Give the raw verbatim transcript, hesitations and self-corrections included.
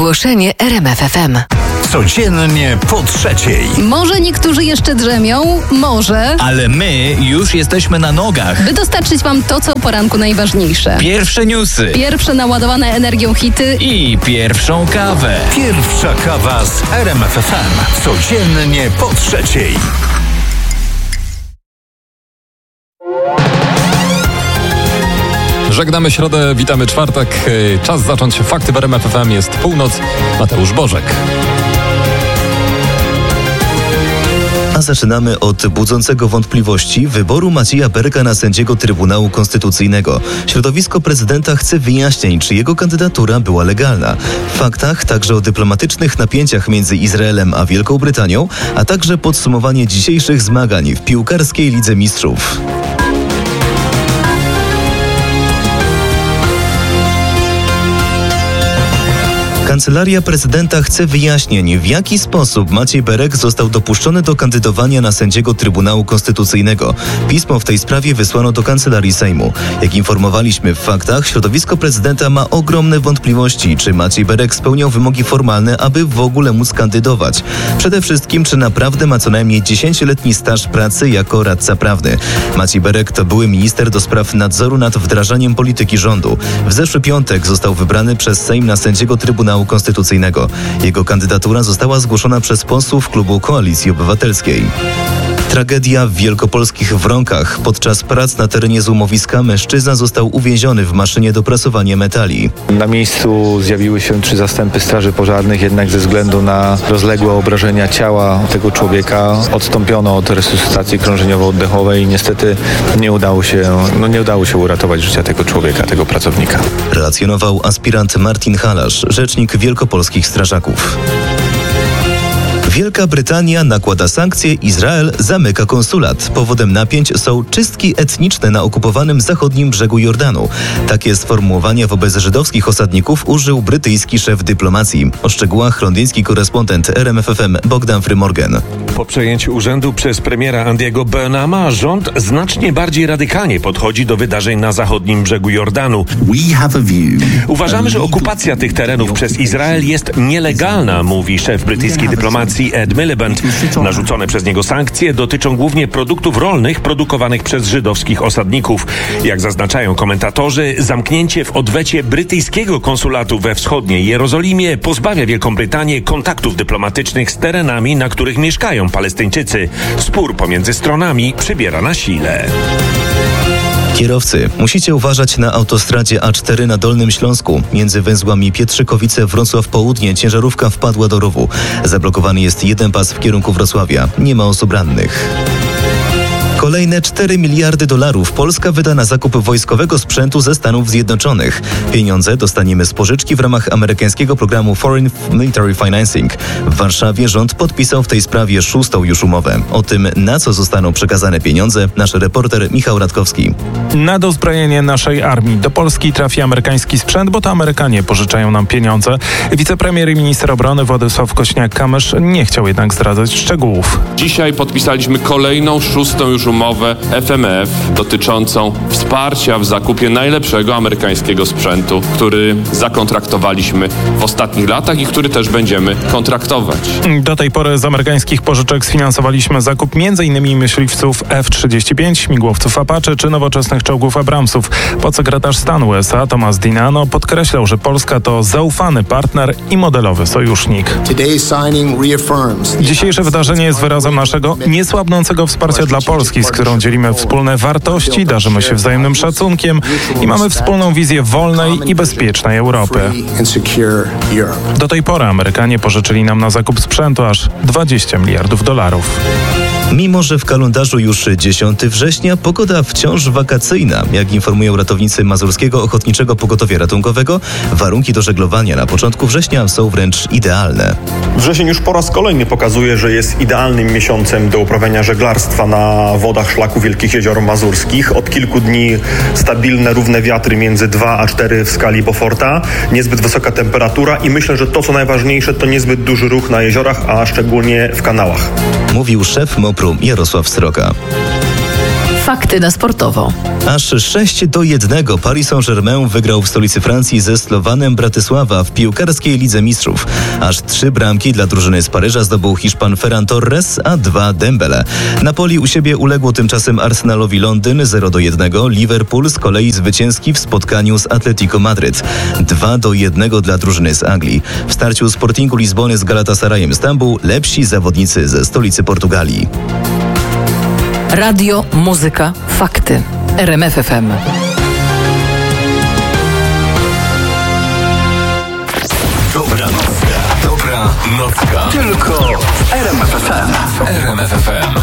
Ogłoszenie R M F F M. Codziennie po trzeciej. Może niektórzy jeszcze drzemią, może. Ale my już jesteśmy na nogach. By dostarczyć wam to, co o poranku najważniejsze. Pierwsze newsy. Pierwsze naładowane energią hity. I pierwszą kawę. Pierwsza kawa z R M F F M. Codziennie po trzeciej. Żegnamy środę, witamy czwartek. Czas zacząć fakty w R M F F M. Jest północ. Mateusz Bożek. A zaczynamy od budzącego wątpliwości wyboru Macieja Bereka na sędziego Trybunału Konstytucyjnego. Środowisko prezydenta chce wyjaśnień, czy jego kandydatura była legalna. W faktach także o dyplomatycznych napięciach między Izraelem a Wielką Brytanią, a także podsumowanie dzisiejszych zmagań w piłkarskiej Lidze Mistrzów. Kancelaria Prezydenta chce wyjaśnień, w jaki sposób Maciej Berek został dopuszczony do kandydowania na sędziego Trybunału Konstytucyjnego. Pismo w tej sprawie wysłano do Kancelarii Sejmu. Jak informowaliśmy w faktach, środowisko prezydenta ma ogromne wątpliwości, czy Maciej Berek spełniał wymogi formalne, aby w ogóle móc kandydować. Przede wszystkim, czy naprawdę ma co najmniej dziesięcioletni staż pracy jako radca prawny. Maciej Berek to były minister do spraw nadzoru nad wdrażaniem polityki rządu. W zeszły piątek został wybrany przez Sejm na sędziego Trybunału Konstytucyjnego. Jego kandydatura została zgłoszona przez posłów klubu Koalicji Obywatelskiej. Tragedia w wielkopolskich Wronkach. Podczas prac na terenie złomowiska mężczyzna został uwięziony w maszynie do prasowania metali. Na miejscu zjawiły się trzy zastępy straży pożarnych, jednak ze względu na rozległe obrażenia ciała tego człowieka odstąpiono od resuscytacji krążeniowo-oddechowej i niestety nie udało się, no nie udało się uratować życia tego człowieka, tego pracownika. Relacjonował aspirant Martin Halasz, rzecznik wielkopolskich strażaków. Wielka Brytania nakłada sankcje, Izrael zamyka konsulat. Powodem napięć są czystki etniczne na okupowanym zachodnim brzegu Jordanu. Takie sformułowania wobec żydowskich osadników użył brytyjski szef dyplomacji. O szczegółach londyński korespondent R M F F M Bogdan Frymorgan. Po przejęciu urzędu przez premiera Andiego Burnhama rząd znacznie bardziej radykalnie podchodzi do wydarzeń na zachodnim brzegu Jordanu. Uważamy, że okupacja tych terenów przez Izrael jest nielegalna, mówi szef brytyjskiej dyplomacji Ed Miliband. Narzucone przez niego sankcje dotyczą głównie produktów rolnych produkowanych przez żydowskich osadników. Jak zaznaczają komentatorzy, zamknięcie w odwecie brytyjskiego konsulatu we wschodniej Jerozolimie pozbawia Wielką Brytanię kontaktów dyplomatycznych z terenami, na których mieszkają Palestyńczycy. Spór pomiędzy stronami przybiera na sile. Kierowcy, musicie uważać na autostradzie A cztery na Dolnym Śląsku. Między węzłami Pietrzykowice-Wrocław Południe ciężarówka wpadła do rowu. Zablokowany jest jeden pas w kierunku Wrocławia. Nie ma osób rannych. Kolejne cztery miliardy dolarów Polska wyda na zakup wojskowego sprzętu ze Stanów Zjednoczonych. Pieniądze dostaniemy z pożyczki w ramach amerykańskiego programu Foreign Military Financing. W Warszawie rząd podpisał w tej sprawie szóstą już umowę. O tym, na co zostaną przekazane pieniądze, nasz reporter Michał Radkowski. Na dozbrojenie naszej armii do Polski trafi amerykański sprzęt, bo to Amerykanie pożyczają nam pieniądze. Wicepremier i minister obrony Władysław Kośniak-Kamysz nie chciał jednak zdradzać szczegółów. Dzisiaj podpisaliśmy kolejną, szóstą już umowę F M F dotyczącą wsparcia w zakupie najlepszego amerykańskiego sprzętu, który zakontraktowaliśmy w ostatnich latach i który też będziemy kontraktować. Do tej pory z amerykańskich pożyczek sfinansowaliśmy zakup m.in. myśliwców F trzydzieści pięć, śmigłowców Apache czy nowoczesnych czołgów Abramsów. Podsekretarz stanu U S A Thomas Dinano podkreślał, że Polska to zaufany partner i modelowy sojusznik. Dzisiejsze wydarzenie jest wyrazem naszego niesłabnącego wsparcia dla Polski, z którą dzielimy wspólne wartości, darzymy się wzajemnym szacunkiem i mamy wspólną wizję wolnej i bezpiecznej Europy. Do tej pory Amerykanie pożyczyli nam na zakup sprzętu aż dwadzieścia miliardów dolarów. Mimo że w kalendarzu już dziesiątego września, pogoda wciąż wakacyjna. Jak informują ratownicy Mazurskiego Ochotniczego Pogotowia Ratunkowego, warunki do żeglowania na początku września są wręcz idealne. Wrzesień już po raz kolejny pokazuje, że jest idealnym miesiącem do uprawiania żeglarstwa na wodach szlaku Wielkich Jezior Mazurskich. Od kilku dni stabilne, równe wiatry między dwa a cztery w skali Beauforta, niezbyt wysoka temperatura i myślę, że to co najważniejsze to niezbyt duży ruch na jeziorach, a szczególnie w kanałach. Mówił szef MOPR-u Jarosław Sroka. Fakty na sportowo. Aż sześć do jednego Paris Saint-Germain wygrał w stolicy Francji ze Slowanem Bratysława w piłkarskiej Lidze Mistrzów. Aż trzy bramki dla drużyny z Paryża zdobył Hiszpan Ferran Torres, a dwa Dembele. Napoli u siebie uległo tymczasem Arsenalowi Londyn zero do jednego. Liverpool z kolei zwycięski w spotkaniu z Atletico Madryt dwa do jednego dla drużyny z Anglii. W starciu Sportingu Lizbony z Galatasarayem Stambuł lepsi zawodnicy ze stolicy Portugalii. Radio, muzyka, fakty. R M F F M. Dobra nocka, dobra nocka. Tylko w R M F F M. R M F F M.